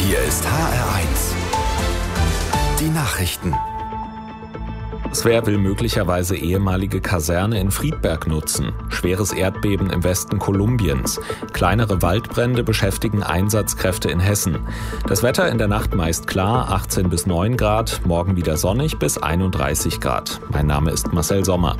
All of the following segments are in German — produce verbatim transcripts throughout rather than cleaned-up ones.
Hier ist H R eins. Die Nachrichten. Bundeswehr will möglicherweise ehemalige Kaserne in Friedberg nutzen. Schweres Erdbeben im Westen Kolumbiens. Kleinere Waldbrände beschäftigen Einsatzkräfte in Hessen. Das Wetter in der Nacht meist klar, achtzehn bis neun Grad. Morgen wieder sonnig bis einunddreißig Grad. Mein Name ist Marcel Sommer.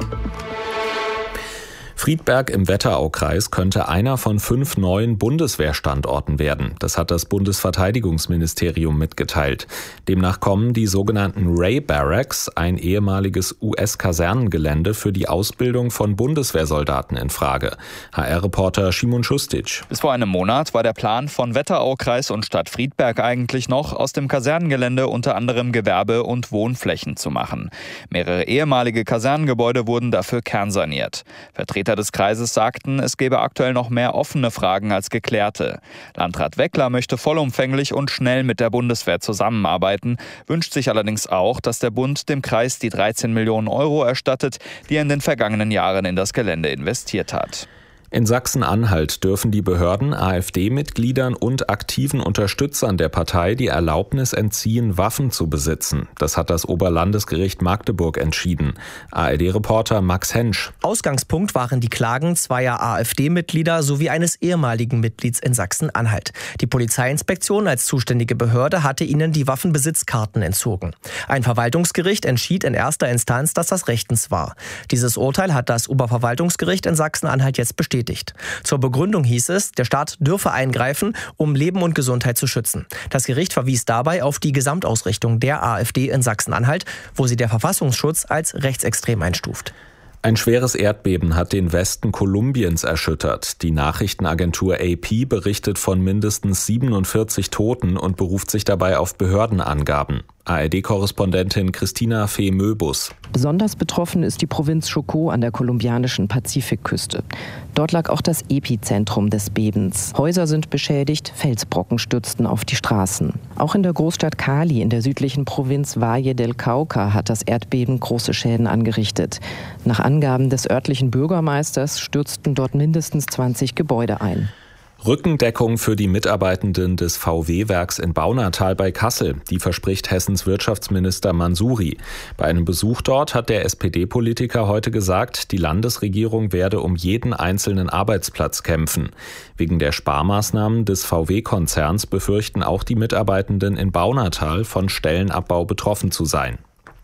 Friedberg im Wetteraukreis könnte einer von fünf neuen Bundeswehrstandorten werden. Das hat das Bundesverteidigungsministerium mitgeteilt. Demnach kommen die sogenannten Ray Barracks, ein ehemaliges U S-Kasernengelände für die Ausbildung von Bundeswehrsoldaten, in Frage. H R-Reporter Szymon Schustic. Bis vor einem Monat war der Plan von Wetteraukreis und Stadt Friedberg eigentlich noch, aus dem Kasernengelände unter anderem Gewerbe- und Wohnflächen zu machen. Mehrere ehemalige Kasernengebäude wurden dafür kernsaniert. Vertreter des Kreises sagten, es gebe aktuell noch mehr offene Fragen als geklärte. Landrat Weckler möchte vollumfänglich und schnell mit der Bundeswehr zusammenarbeiten, wünscht sich allerdings auch, dass der Bund dem Kreis die dreizehn Millionen Euro erstattet, die er in den vergangenen Jahren in das Gelände investiert hat. In Sachsen-Anhalt dürfen die Behörden AfD-Mitgliedern und aktiven Unterstützern der Partei die Erlaubnis entziehen, Waffen zu besitzen. Das hat das Oberlandesgericht Magdeburg entschieden. A R D-Reporter Max Hensch. Ausgangspunkt waren die Klagen zweier AfD-Mitglieder sowie eines ehemaligen Mitglieds in Sachsen-Anhalt. Die Polizeiinspektion als zuständige Behörde hatte ihnen die Waffenbesitzkarten entzogen. Ein Verwaltungsgericht entschied in erster Instanz, dass das rechtens war. Dieses Urteil hat das Oberverwaltungsgericht in Sachsen-Anhalt jetzt bestätigt. Zur Begründung hieß es, der Staat dürfe eingreifen, um Leben und Gesundheit zu schützen. Das Gericht verwies dabei auf die Gesamtausrichtung der AfD in Sachsen-Anhalt, wo sie der Verfassungsschutz als rechtsextrem einstuft. Ein schweres Erdbeben hat den Westen Kolumbiens erschüttert. Die Nachrichtenagentur A P berichtet von mindestens siebenundvierzig Toten und beruft sich dabei auf Behördenangaben. A R D-Korrespondentin Christina Fee-Möbus. Besonders betroffen ist die Provinz Chocó an der kolumbianischen Pazifikküste. Dort lag auch das Epizentrum des Bebens. Häuser sind beschädigt, Felsbrocken stürzten auf die Straßen. Auch in der Großstadt Cali in der südlichen Provinz Valle del Cauca hat das Erdbeben große Schäden angerichtet. Nach Angaben des örtlichen Bürgermeisters stürzten dort mindestens zwanzig Gebäude ein. Rückendeckung für die Mitarbeitenden des V W-Werks in Baunatal bei Kassel, die verspricht Hessens Wirtschaftsminister Mansouri. Bei einem Besuch dort hat der S P D-Politiker heute gesagt, die Landesregierung werde um jeden einzelnen Arbeitsplatz kämpfen. Wegen der Sparmaßnahmen des V W-Konzerns befürchten auch die Mitarbeitenden in Baunatal, von Stellenabbau betroffen zu sein.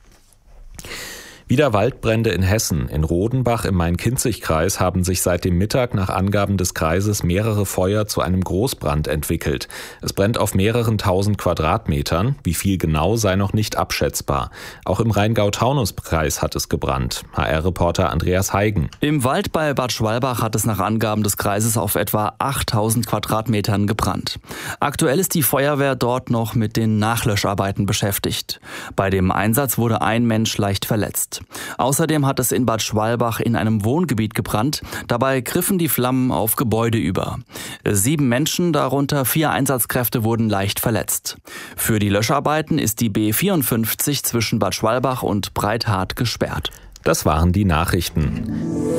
Wieder Waldbrände in Hessen. In Rodenbach im Main-Kinzig-Kreis haben sich seit dem Mittag nach Angaben des Kreises mehrere Feuer zu einem Großbrand entwickelt. Es brennt auf mehreren tausend Quadratmetern. Wie viel genau, sei noch nicht abschätzbar. Auch im Rheingau-Taunus-Kreis hat es gebrannt. H R-Reporter Andreas Heigen. Im Wald bei Bad Schwalbach hat es nach Angaben des Kreises auf etwa achttausend Quadratmetern gebrannt. Aktuell ist die Feuerwehr dort noch mit den Nachlöscharbeiten beschäftigt. Bei dem Einsatz wurde ein Mensch leicht verletzt. Außerdem hat es in Bad Schwalbach in einem Wohngebiet gebrannt. Dabei griffen die Flammen auf Gebäude über. Sieben Menschen, darunter vier Einsatzkräfte, wurden leicht verletzt. Für die Löscharbeiten ist die B vierundfünfzig zwischen Bad Schwalbach und Breithart gesperrt. Das waren die Nachrichten.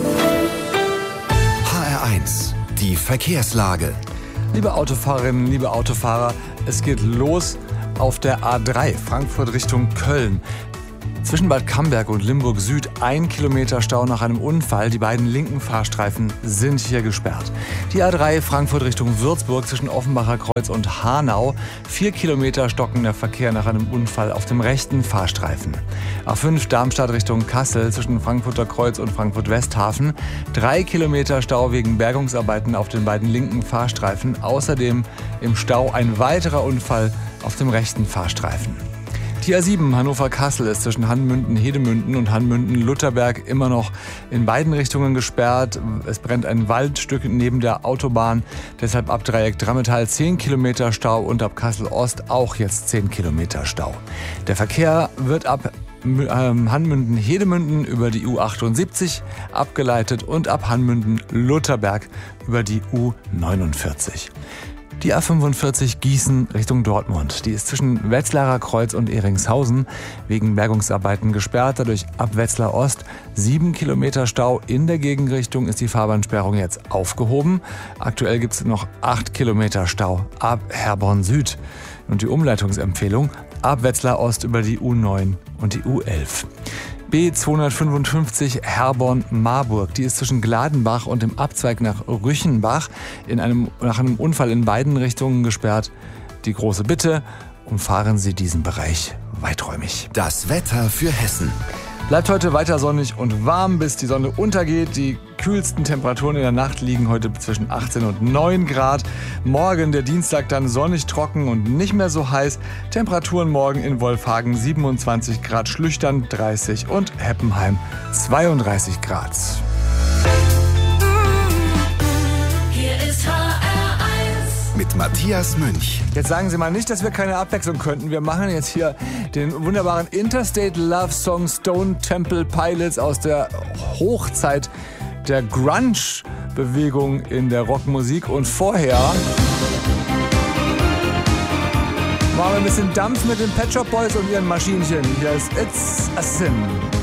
H R eins, die Verkehrslage. Liebe Autofahrerinnen, liebe Autofahrer, es geht los auf der A drei, Frankfurt Richtung Köln. Zwischen Bad Camberg und Limburg Süd ein Kilometer Stau nach einem Unfall. Die beiden linken Fahrstreifen sind hier gesperrt. Die A drei Frankfurt Richtung Würzburg zwischen Offenbacher Kreuz und Hanau. Vier Kilometer stockender Verkehr nach einem Unfall auf dem rechten Fahrstreifen. A fünf Darmstadt Richtung Kassel zwischen Frankfurter Kreuz und Frankfurt Westhafen. Drei Kilometer Stau wegen Bergungsarbeiten auf den beiden linken Fahrstreifen. Außerdem im Stau ein weiterer Unfall auf dem rechten Fahrstreifen. Die A sieben Hannover-Kassel ist zwischen Hanmünden-Hedemünden und Hanmünden-Lutherberg immer noch in beiden Richtungen gesperrt. Es brennt ein Waldstück neben der Autobahn, deshalb ab Dreieck Drammetal zehn Kilometer Stau und ab Kassel-Ost auch jetzt zehn Kilometer Stau. Der Verkehr wird ab Hanmünden-Hedemünden über die U achtundsiebzig abgeleitet und ab Hanmünden-Lutherberg über die U neunundvierzig. Die A fünfundvierzig Gießen Richtung Dortmund. Die ist zwischen Wetzlarer Kreuz und Eringshausen wegen Bergungsarbeiten gesperrt. Dadurch ab Wetzlar Ost sieben Kilometer Stau. In der Gegenrichtung ist die Fahrbahnsperrung jetzt aufgehoben. Aktuell gibt es noch acht Kilometer Stau ab Herborn Süd. Und die Umleitungsempfehlung ab Wetzlar Ost über die U neun und die U elf. B zweihundertfünfundfünfzig Herborn-Marburg. Die ist zwischen Gladenbach und dem Abzweig nach Rüchenbach in einem, nach einem Unfall in beiden Richtungen gesperrt. Die große Bitte, umfahren Sie diesen Bereich weiträumig. Das Wetter für Hessen. Bleibt heute weiter sonnig und warm, bis die Sonne untergeht. Die kühlsten Temperaturen in der Nacht liegen heute zwischen achtzehn und neun Grad. Morgen, der Dienstag, dann sonnig, trocken und nicht mehr so heiß. Temperaturen morgen in Wolfhagen siebenundzwanzig Grad, Schlüchtern dreißig und Heppenheim zweiunddreißig Grad. Mit Matthias Münch. Jetzt sagen Sie mal nicht, dass wir keine Abwechslung könnten. Wir machen jetzt hier den wunderbaren Interstate Love Song Stone Temple Pilots aus der Hochzeit der Grunge-Bewegung in der Rockmusik. Und vorher machen wir ein bisschen Dampf mit den Pet Shop Boys und ihren Maschinchen. Hier ist It's a Sin.